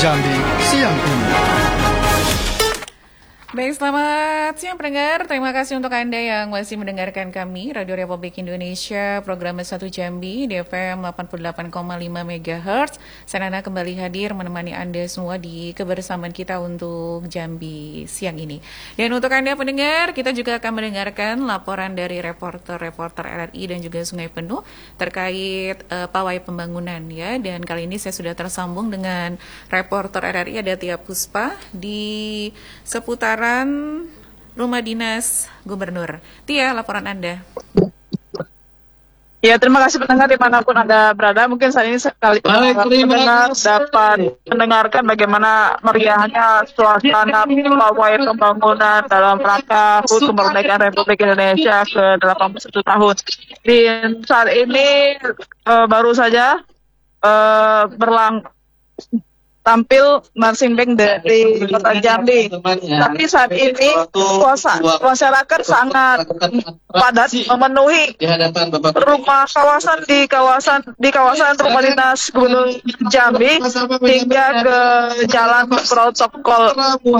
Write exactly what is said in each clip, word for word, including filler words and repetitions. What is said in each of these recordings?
Jambi siang ini. Baik, selamat siang pendengar. Terima kasih untuk Anda yang masih mendengarkan kami, Radio Republik Indonesia, program satu Jambi, di F M delapan puluh delapan koma lima megahertz. Saya Nana kembali hadir menemani Anda semua di kebersamaan kita untuk Jambi siang ini. Dan untuk Anda pendengar, kita juga akan mendengarkan laporan dari reporter-reporter R R I dan juga Sungai Penuh terkait uh, pawai pembangunan ya. Dan kali ini saya sudah tersambung dengan reporter R R I, ada Tia Puspa di seputaran Rumah Dinas Gubernur. Tia, laporan Anda. Ya, terima kasih pendengar dimanapun Anda berada. Mungkin saat ini sekali pendengar dapat mendengarkan bagaimana meriahnya suasana pawai pembangunan dalam rangka H U T Kemerdekaan Republik Indonesia ke delapan puluh satu tahun. Di saat ini uh, baru saja uh, berlang tampil marching band dari Kota Jambi. Tapi saat ini kuasa masyarakat sangat padat memenuhi rumah kawasan di kawasan di kawasan Rumah Dinas Gubernur Jambi hingga ke jalan protokol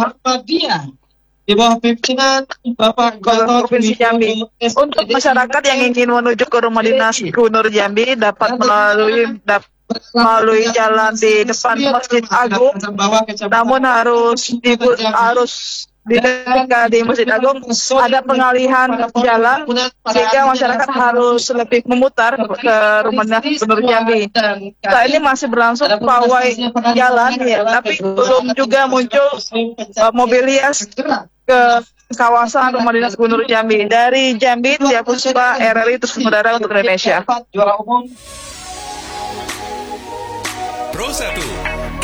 di bawah pimpinan Bapak Gubernur Provinsi Jambi. Untuk masyarakat yang ingin menuju ke Rumah Dinas Gubernur Jambi dapat melalui dapat melalui jalan di depan Masjid Agung, namun harus di, harus di dekat di Masjid Agung ada pengalihan jalan sehingga masyarakat harus lebih memutar ke Rumah Dinas Gubernur Jambi. Saat ini masih berlangsung pawai jalan ya, tapi belum juga muncul uh, mobil hias ke kawasan Rumah Dinas Gubernur Jambi. Dari Jambi, Tia Puspa, R R I terus mengudara untuk Indonesia. Pro satu